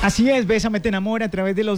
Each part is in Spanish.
Así es, Bésame te enamora a través de los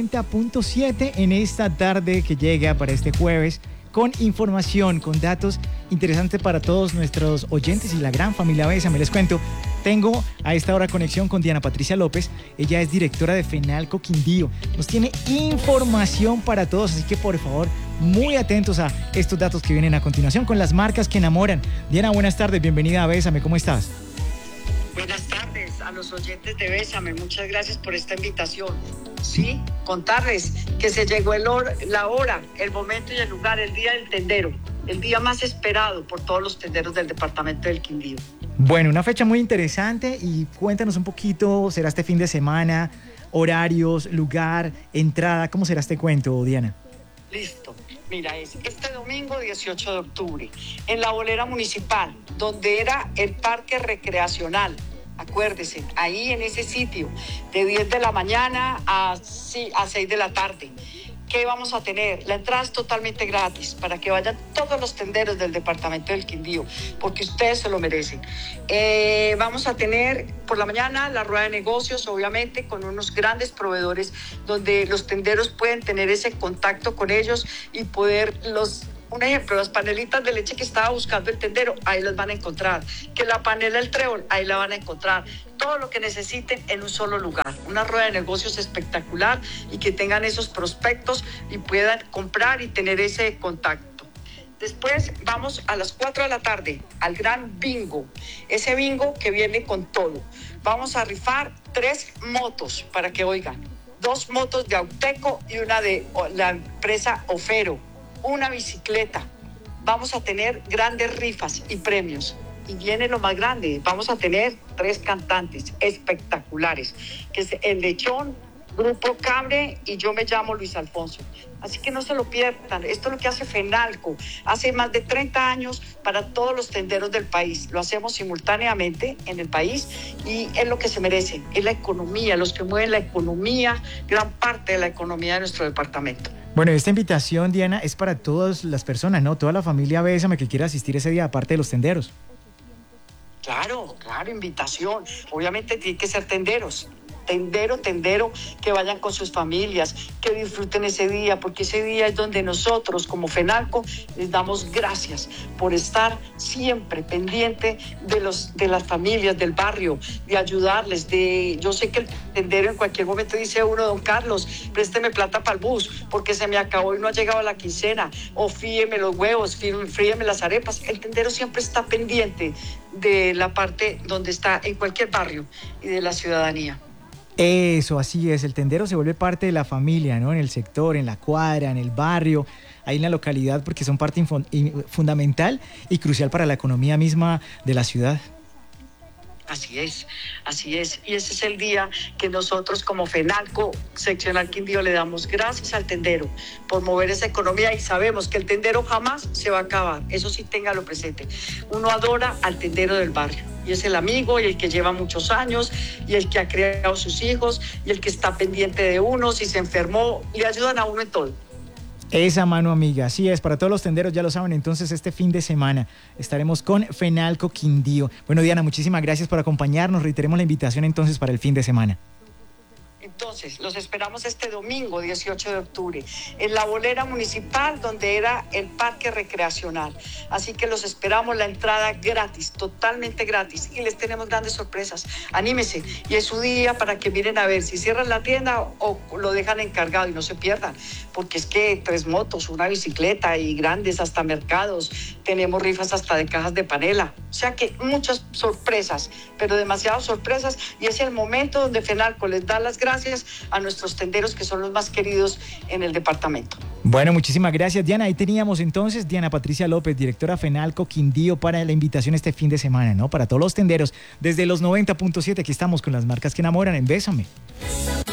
90.7 en esta tarde que llega para este jueves con información, con datos interesantes para todos nuestros oyentes y la gran familia Bésame. Les cuento, tengo a esta hora conexión con Diana Patricia López. Ella es directora de Fenalco Quindío. Nos tiene información para todos, así que por favor, muy atentos a estos datos que vienen a continuación con las marcas que enamoran. Diana, buenas tardes, bienvenida a Bésame, ¿cómo estás? Buenas tardes a los oyentes de Bésame, muchas gracias por esta invitación. Sí, contarles que se llegó la hora, el momento y el lugar, el día del tendero, el día más esperado por todos los tenderos del departamento del Quindío. Bueno, una fecha muy interesante y cuéntanos un poquito, ¿será este fin de semana? Horarios, lugar, entrada, ¿cómo será este cuento, Diana? Listo. Mira, es este domingo 18 de octubre, en la bolera municipal, donde era el parque recreacional. Acuérdense, ahí en ese sitio, de 10 de la mañana a 6 de la tarde. ¿Qué vamos a tener? La entrada es totalmente gratis para que vayan todos los tenderos del departamento del Quindío, porque ustedes se lo merecen. Vamos a tener por la mañana la rueda de negocios, obviamente, con unos grandes proveedores donde los tenderos pueden tener ese contacto con ellos y poder un ejemplo, las panelitas de leche que estaba buscando el tendero, ahí las van a encontrar. Que la panela del trébol, ahí la van a encontrar. Todo lo que necesiten en un solo lugar. Una rueda de negocios espectacular y que tengan esos prospectos y puedan comprar y tener ese contacto. Después vamos a las 4 de la tarde al gran bingo. Ese bingo que viene con todo. Vamos a rifar 3 motos para que oigan. 2 motos de Auteco y una de la empresa Ofero. Una bicicleta. Vamos a tener grandes rifas y premios. Y viene lo más grande. Vamos a tener 3 cantantes espectaculares, que es El Lechón, Grupo Cabre y yo me llamo Luis Alfonso. Así que no se lo pierdan. Esto es lo que hace Fenalco. Hace más de 30 años para todos los tenderos del país. Lo hacemos simultáneamente en el país y es lo que se merecen. Es la economía, los que mueven la economía, gran parte de la economía de nuestro departamento. Bueno, esta invitación, Diana, es para todas las personas, ¿no? Toda la familia Bésame que quiera asistir ese día, aparte de los tenderos. Claro, invitación. Obviamente tiene que ser tenderos. Tendero, que vayan con sus familias, que disfruten ese día, porque ese día es donde nosotros como Fenalco les damos gracias por estar siempre pendiente de las familias del barrio, de ayudarles, yo sé que el tendero en cualquier momento dice uno, don Carlos, présteme plata para el bus, porque se me acabó y no ha llegado a la quincena, o fíeme los huevos, fríeme las arepas. El tendero siempre está pendiente de la parte donde está en cualquier barrio y de la ciudadanía. Eso, así es, el tendero se vuelve parte de la familia, ¿no? En el sector, en la cuadra, en el barrio, ahí en la localidad, porque son parte fundamental y crucial para la economía misma de la ciudad. Así es. Y ese es el día que nosotros como Fenalco Seccional Quindío le damos gracias al tendero por mover esa economía y sabemos que el tendero jamás se va a acabar. Eso sí, téngalo presente. Uno adora al tendero del barrio y es el amigo y el que lleva muchos años y el que ha criado sus hijos y el que está pendiente de uno. Si se enfermó, le ayudan a uno en todo. Esa mano amiga, así es, para todos los tenderos ya lo saben, entonces este fin de semana estaremos con Fenalco Quindío. Bueno, Diana, muchísimas gracias por acompañarnos, reiteremos la invitación entonces para el fin de semana. Entonces, los esperamos este domingo 18 de octubre en la bolera municipal donde era el parque recreacional. Así que los esperamos, la entrada gratis, totalmente gratis y les tenemos grandes sorpresas. Anímese y es su día para que miren a ver si cierran la tienda o lo dejan encargado y no se pierdan, porque es que 3 motos, una bicicleta y grandes hasta mercados, tenemos rifas hasta de cajas de panela. O sea que muchas sorpresas, pero demasiadas sorpresas y es el momento donde Fenalco les da las gracias a nuestros tenderos que son los más queridos en el departamento. Bueno, muchísimas gracias, Diana. Ahí teníamos entonces Diana Patricia López, directora Fenalco Quindío, para la invitación este fin de semana, ¿no? Para todos los tenderos, desde los 90.7, aquí estamos con las marcas que enamoran en Bésame.